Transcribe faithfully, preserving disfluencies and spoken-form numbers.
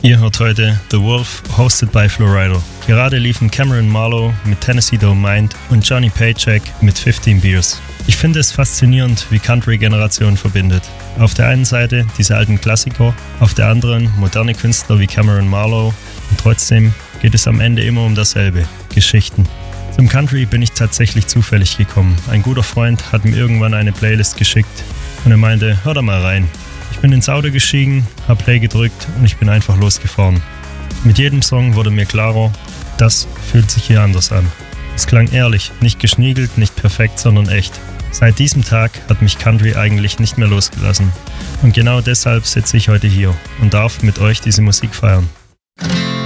Ihr hört heute The Wolf, hosted by Flowrider. Gerade liefen Cameron Marlowe mit Tennessee Don't Mind und Johnny Paycheck mit fifteen Beers. Ich finde es faszinierend, wie Country Generationen verbindet. Auf der einen Seite diese alten Klassiker, auf der anderen moderne Künstler wie Cameron Marlowe und trotzdem geht es am Ende immer um dasselbe, Geschichten. Zum Country bin ich tatsächlich zufällig gekommen. Ein guter Freund hat mir irgendwann eine Playlist geschickt und er meinte, hör da mal rein. Ich bin ins Auto gestiegen, hab Play gedrückt und ich bin einfach losgefahren. Mit jedem Song wurde mir klarer, das fühlt sich hier anders an. Es klang ehrlich, nicht geschniegelt, nicht perfekt, sondern echt. Seit diesem Tag hat mich Country eigentlich nicht mehr losgelassen. Und genau deshalb sitze ich heute hier und darf mit euch diese Musik feiern.